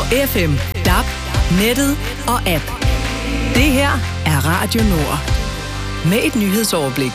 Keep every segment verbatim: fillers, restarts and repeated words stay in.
F M, D A B, nettet og app. Det her er Radio Nord. Med et nyhedsoverblik.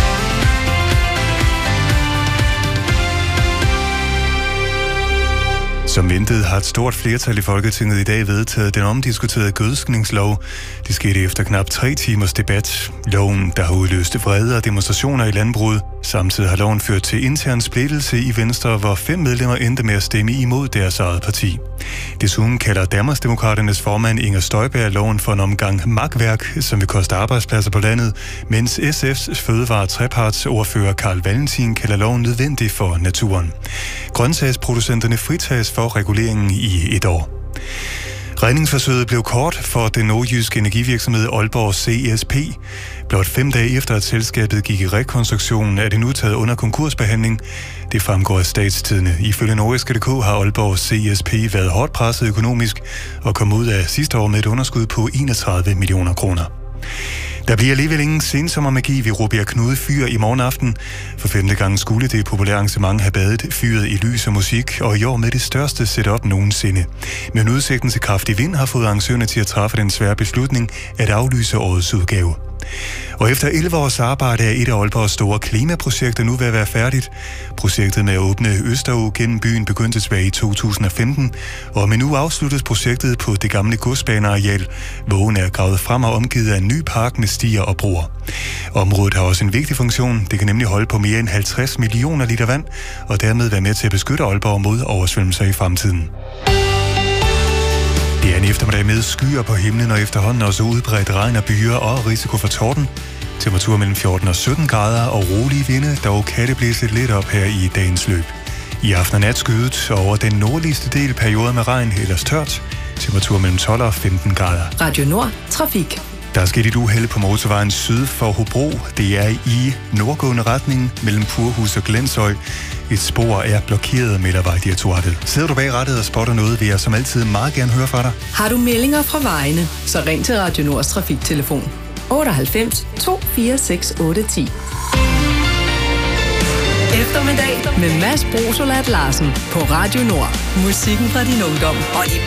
Som ventet har et stort flertal i Folketinget i dag vedtaget den omdiskuterede gødskningslov. Det skete efter knap tre timers debat. Loven, der har udløst vrede og demonstrationer i landbruget. Samtidig har loven ført til intern splittelse i Venstre, hvor fem medlemmer endte med at stemme imod deres eget parti. Desuden kalder Danmarksdemokraternes formand Inger Støjberg loven for en omgang makværk, som vil koste arbejdspladser på landet, mens S F's fødevare- og trepartsordfører Carl Valentin kalder loven nødvendig for naturen. Grøntsagsproducenterne fritages for reguleringen i et år. Redningsforsøget blev kort for den nordjyske energivirksomhed Aalborg C S P. Blot fem dage efter, at selskabet gik i rekonstruktion, er det nu taget under konkursbehandling. Det fremgår af Statstidende. Ifølge Nordisk punktum d k har Aalborg C S P været hårdt presset økonomisk og kom ud af sidste år med et underskud på enogtredive millioner kroner. Der bliver alligevel ingen sensommermagi ved Rubjerg Knude Fyr i morgen aften. For femte gang skulle det populære arrangement have badet fyret i lys og musik, og i år med det største setup nogensinde. Men udsigten til kraftig vind har fået arrangørerne til at træffe den svære beslutning at aflyse årets udgave. Og efter elleve års arbejde er et af Aalborgs store klimaprojekter nu ved at være færdigt. Projektet med at åbne Østerå gennem byen begyndte tilbage i to tusind og femten, og med nu afsluttes projektet på det gamle godsbaneareal, hvor åen er gravet frem og omgivet af en ny park med stier og broer. Området har også en vigtig funktion. Det kan nemlig holde på mere end halvtreds millioner liter vand, og dermed være med til at beskytte Aalborg mod oversvømmelser i fremtiden. Det er en eftermiddag med skyer på himlen og efterhånden også udbredt regn og byer og risiko for torden. Temperatur mellem fjorten og sytten grader og rolige vinde, dog kan det blæse lidt op her i dagens løb. I aften og nat skyet, og over den nordligste del perioder med regn, ellers tørt. Temperatur mellem tolv og femten grader. Radio Nord. Trafik. Der er sket et uheld på motorvejen syd for Hobro. Det er i nordgående retning mellem Purhus og Glenshøj. Et spor er blokeret, melder Vejdirektoratet. Sidder du bag rattet og spotter noget, vil jeg som altid meget gerne høre fra dig. Har du meldinger fra vejene, så ring til Radio Nords trafiktelefon otteoghalvfems to fire seks otte ti. Eftermiddag med Mads Brosolat Larsen på Radio Nord. Musikken fra din ungdom og de